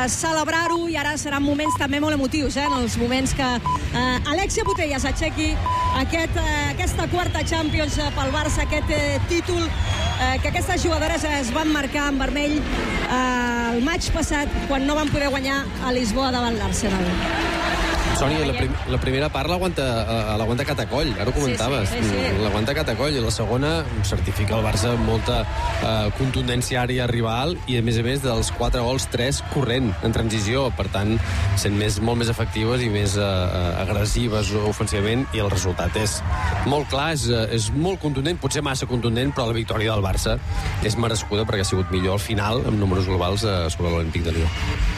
celebrar-ho, i ara seran moments també molt emotius, en els moments que Alexia Putellas aixequi aquesta quarta Champions pel Barça, aquest títol que aquestes jugadores es van marcar en vermell el maig passat, quan no van poder guanyar a Lisboa davant l'Arsenal. Sònia, la primera part l'aguanta Catacoll, ara ho comentaves. Sí. L'aguanta Catacoll, i la segona certifica el Barça amb molta contundència àrea rival, i a més dels 4 gols, 3 corrent en transició, per tant sent molt més efectives i més agressives ofensivament, i el resultat és molt clar, és molt contundent, potser massa contundent, però la victòria del Barça és merescuda perquè ha sigut millor al final, amb números globals, sobre l'Olímpic de Lió.